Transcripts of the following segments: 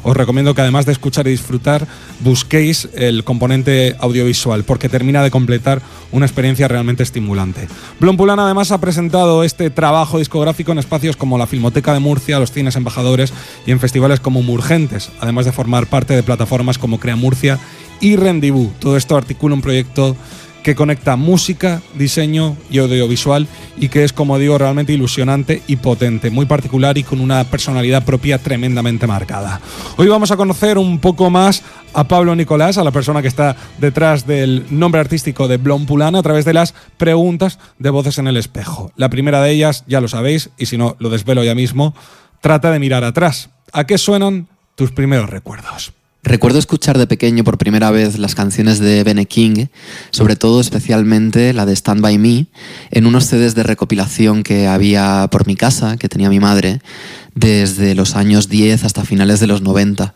os recomiendo que además de escuchar y disfrutar, busquéis el componente audiovisual, porque termina de completar una experiencia realmente estimulante. Blon Pulán además ha presentado este trabajo discográfico en espacios como la Filmoteca de Murcia, los Cines Embajadores y en festivales como Murgentes, además de formar parte de plataformas como Crea Murcia y Rendezvous. Todo esto articula un proyecto que conecta música, diseño y audiovisual y que es, como digo, realmente ilusionante y potente, muy particular y con una personalidad propia tremendamente marcada. Hoy vamos a conocer un poco más a Pablo Nicolás, a la persona que está detrás del nombre artístico de Blon Pulán, a través de las preguntas de Voces en el Espejo. La primera de ellas, ya lo sabéis, y si no, lo desvelo ya mismo, trata de mirar atrás. ¿A qué suenan tus primeros recuerdos? Recuerdo escuchar de pequeño por primera vez las canciones de Ben King, sobre todo especialmente la de Stand By Me, en unos CDs de recopilación que había por mi casa, que tenía mi madre, desde los años 10 hasta finales de los 90.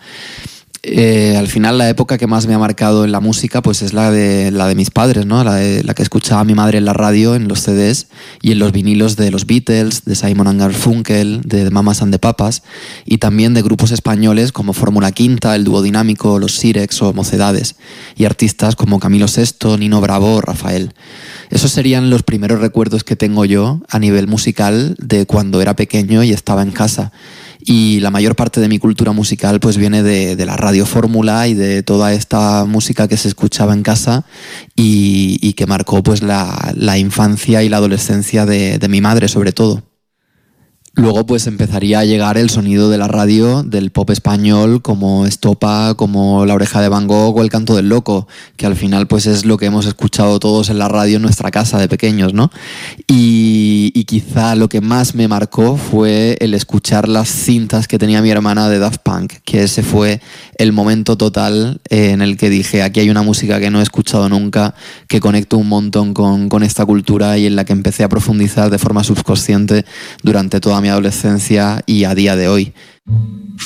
Al final la época que más me ha marcado en la música pues es la de mis padres, ¿no? La que escuchaba mi madre en la radio, en los CDs y en los vinilos de los Beatles, de Simon & Garfunkel, de The Mamas and the Papas y también de grupos españoles como Fórmula Quinta, el Dúo Dinámico, los Sirex o Mocedades y artistas como Camilo Sesto, Nino Bravo o Rafael. Esos serían los primeros recuerdos que tengo yo a nivel musical de cuando era pequeño y estaba en casa. Y la mayor parte de mi cultura musical pues viene de la radio Fórmula y de toda esta música que se escuchaba en casa y que marcó pues la infancia y la adolescencia de mi madre sobre todo. Luego pues empezaría a llegar el sonido de la radio del pop español como Estopa, como La Oreja de Van Gogh o El Canto del Loco, que al final pues es lo que hemos escuchado todos en la radio en nuestra casa de pequeños, ¿no? Y quizá lo que más me marcó fue el escuchar las cintas que tenía mi hermana de Daft Punk, que ese fue el momento total en el que dije, aquí hay una música que no he escuchado nunca, que conecto un montón con esta cultura y en la que empecé a profundizar de forma subconsciente durante toda mi adolescencia y a día de hoy.